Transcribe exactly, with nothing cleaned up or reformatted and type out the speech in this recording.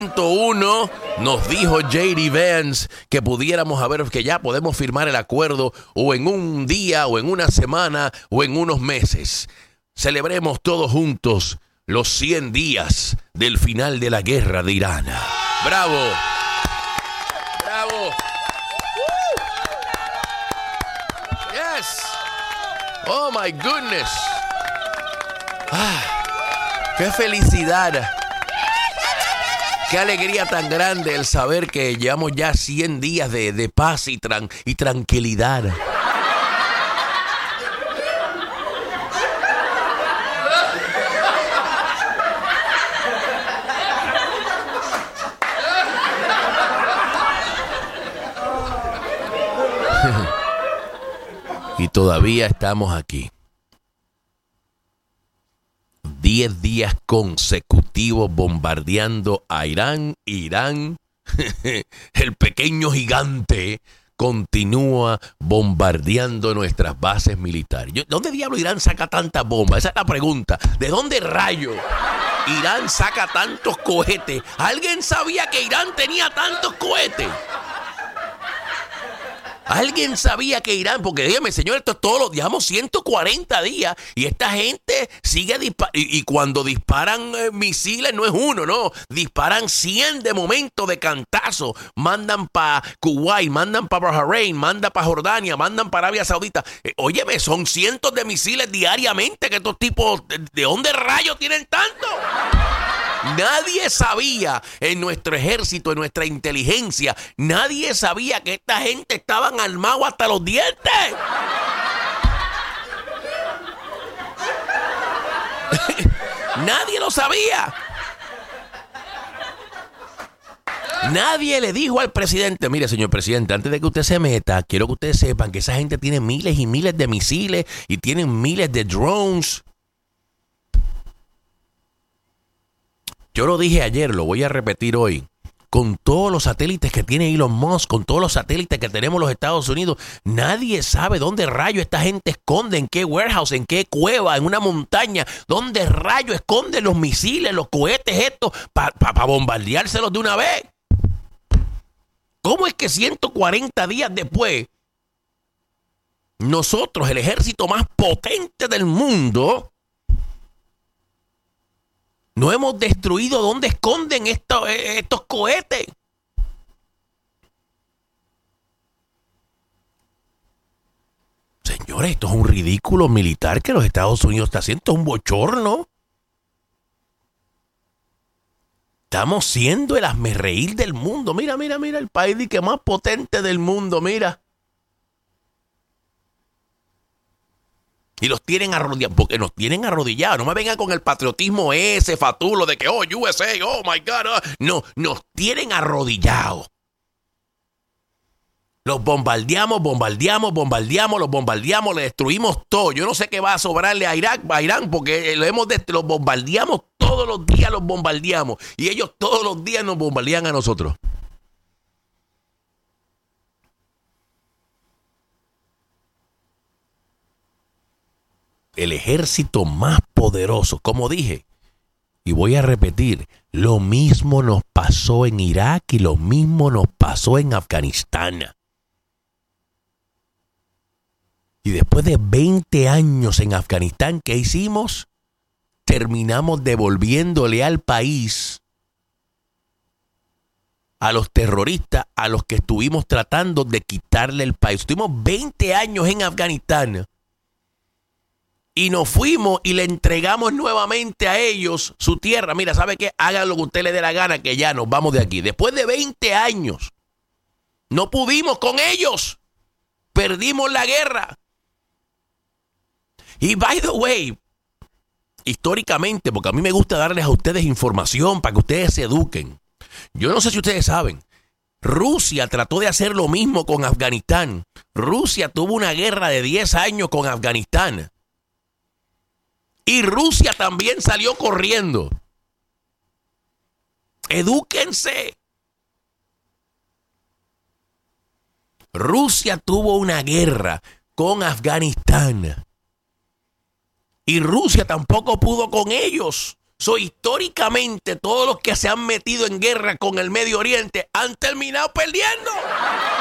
Uno, nos dijo J D Vance que pudiéramos haber, que ya podemos firmar el acuerdo o en un día, o en una semana, o en unos meses. Celebremos todos juntos los cien días del final de la guerra de Irán. ¡Bravo! ¡Bravo! ¡Yes! ¡Oh, my goodness! Ah, ¡qué felicidad! Qué alegría tan grande el saber que llevamos ya cien días de, de paz y, tran, y tranquilidad. Y todavía estamos aquí. Diez días consecutivos bombardeando a Irán. Irán, el pequeño gigante, continúa bombardeando nuestras bases militares. ¿De dónde diablo Irán saca tantas bombas? Esa es la pregunta. ¿De dónde rayo Irán saca tantos cohetes? ¿Alguien sabía que Irán tenía tantos cohetes? ¿Alguien sabía que Irán? Porque dígame, señor, esto es todos los días, llevamos ciento cuarenta días y esta gente sigue disparando. Y, y cuando disparan eh, misiles no es uno, no. Disparan cien de momento de cantazo. Mandan para Kuwait, mandan para Bahrein, mandan para Jordania, mandan para Arabia Saudita. Eh, óyeme, son cientos de misiles diariamente que estos tipos, ¿de, de dónde rayos tienen tanto? Nadie sabía en nuestro ejército, en nuestra inteligencia, nadie sabía que esta gente estaban armados hasta los dientes. Nadie lo sabía. Nadie le dijo al presidente, mire, señor presidente, antes de que usted se meta, quiero que ustedes sepan que esa gente tiene miles y miles de misiles y tienen miles de drones. Yo lo dije ayer, lo voy a repetir hoy. Con todos los satélites que tiene Elon Musk, con todos los satélites que tenemos los Estados Unidos, nadie sabe dónde rayo esta gente esconde, en qué warehouse, en qué cueva, en una montaña, dónde rayo esconden los misiles, los cohetes estos, para pa, pa bombardeárselos de una vez. ¿Cómo es que ciento cuarenta días después, nosotros, el ejército más potente del mundo, no hemos destruido dónde esconden estos, estos cohetes? Señores, esto es un ridículo militar que los Estados Unidos está haciendo, esto es un bochorno. Estamos siendo el hazmerreír del mundo. Mira, mira, mira, el país que más potente del mundo, mira. Y los tienen arrodillados, porque nos tienen arrodillados. No me vengan con el patriotismo ese fatulo de que, oh, U S A, oh my God. Oh. No, nos tienen arrodillados. Los bombardeamos, bombardeamos, bombardeamos, los bombardeamos, le destruimos todo. Yo no sé qué va a sobrarle a Irak, a Irán, porque lo hemos dest- los bombardeamos todos los días, los bombardeamos. Y ellos todos los días nos bombardean a nosotros. El ejército más poderoso, como dije, y voy a repetir, lo mismo nos pasó en Irak y lo mismo nos pasó en Afganistán. Y después de veinte años en Afganistán, ¿qué hicimos? Terminamos devolviéndole al país, a los terroristas, a los que estuvimos tratando de quitarle el país. Estuvimos veinte años en Afganistán. Y nos fuimos y le entregamos nuevamente a ellos su tierra. Mira, ¿sabe qué? Hagan lo que usted le dé la gana, que ya nos vamos de aquí. Después de veinte años, no pudimos con ellos. Perdimos la guerra. Y by the way, históricamente, porque a mí me gusta darles a ustedes información para que ustedes se eduquen. Yo no sé si ustedes saben, Rusia trató de hacer lo mismo con Afganistán. Rusia tuvo una guerra de diez años con Afganistán. Y Rusia también salió corriendo. Edúquense. Rusia tuvo una guerra con Afganistán. Y Rusia tampoco pudo con ellos. So, históricamente, todos los que se han metido en guerra con el Medio Oriente han terminado perdiendo.